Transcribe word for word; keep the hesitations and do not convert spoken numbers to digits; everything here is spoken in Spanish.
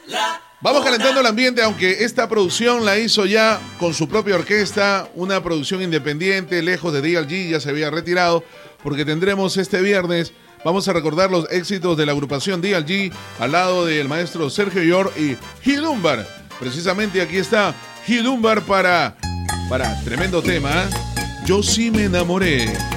Vamos calentando el ambiente, aunque esta producción la hizo ya con su propia orquesta, una producción independiente, lejos de D L G, ya se había retirado, porque tendremos este viernes, vamos a recordar los éxitos de la agrupación D L G, al lado del maestro Sergio York y Gil Dunbar. Precisamente aquí está Gil Dunbar para, para tremendo tema, ¿eh? Yo sí me enamoré.